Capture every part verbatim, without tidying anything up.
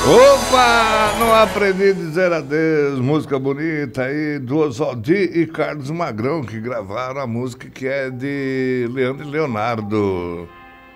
Opa, não aprendi a dizer adeus, música bonita aí do Oswaldi e Carlos Magrão, que gravaram a música que é de Leandro e Leonardo.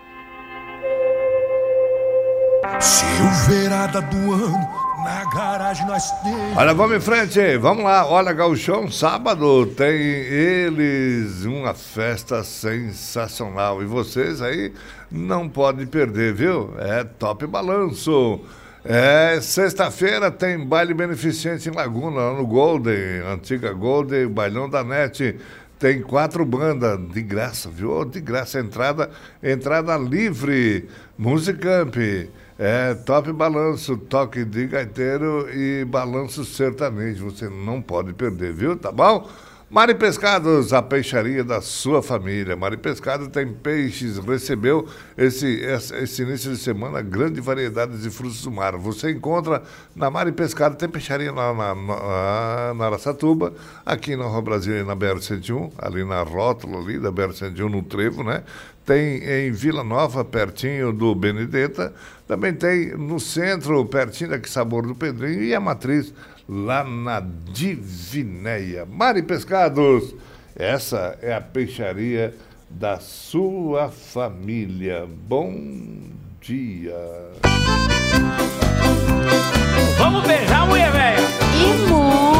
Silveirada do ano, na garagem nós temos. Olha, vamos em frente, vamos lá. Olha, Gauchão, sábado tem eles, uma festa sensacional. E vocês aí não podem perder, viu? É Top Balanço. É, sexta-feira tem baile beneficente em Laguna, lá no Golden, antiga Golden, Bailão da Net. Tem quatro bandas de graça, viu? De graça, entrada, entrada livre, Musicamp, é, Top Balanço, toque de gaiteiro e balanço sertanejo. Você não pode perder, viu? Tá bom? Mari Pescados, a peixaria da sua família. Mari Pescados tem peixes, recebeu esse, esse, esse início de semana grande variedade de frutos do mar. Você encontra na Mari Pescados, tem peixaria lá na, na, na Araçatuba, aqui na Rua Brasília, na B R cento e um, ali na rótula ali da B R cento e um, no Trevo, né? Tem em Vila Nova, pertinho do Benedetta. Também tem no centro, pertinho da Que Sabor do Pedrinho, e a matriz lá na Divinéia. Mari Pescados, essa é a peixaria da sua família. Bom dia. Vamos beijar, mulher velha. E muito.